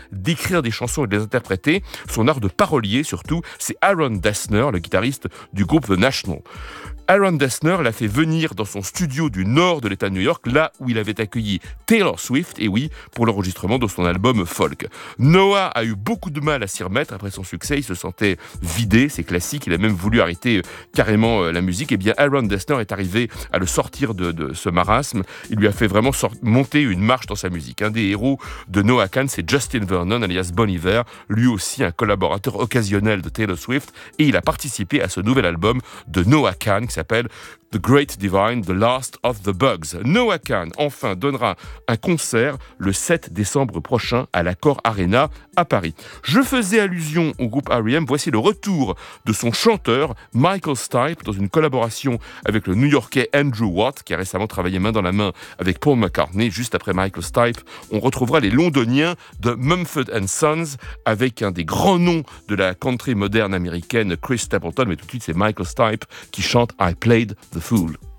d'écrire des chansons et de les interpréter, son art de parolier surtout, c'est Aaron Dessner, le guitariste du groupe The National. Aaron Dessner l'a fait venir dans son studio du nord de l'État de New York, là où il avait accueilli Taylor Swift, et oui, pour l'enregistrement de son album folk. Noah a eu beaucoup de mal à s'y remettre après son succès, il se sentait vidé, c'est classique, il a même voulu arrêter carrément la musique. Et bien Aaron Dessner est arrivé à le sortir de ce marasme, il lui a fait vraiment monter une marche dans sa musique. Un des héros de Noah Kahan, c'est Justin Vernon, alias Bon Iver, lui aussi un collaborateur occasionnel de Taylor Swift, et il a participé à ce nouvel album de Noah Kahan qui s'appelle The Great Divine, The Last of the Bugs. Noah Kahan, enfin, donnera un concert le 7 décembre prochain à l'Accor Arena à Paris. Je faisais allusion au groupe R.E.M. Voici le retour de son chanteur Michael Stipe dans une collaboration avec le New-Yorkais Andrew Watt qui a récemment travaillé main dans la main avec Paul McCartney. Juste après Michael Stipe, on retrouvera les Londoniens de Mumford & Sons avec un des grands noms de la country moderne américaine, Chris Stapleton. Mais tout de suite, c'est Michael Stipe qui chante I Played the Fool.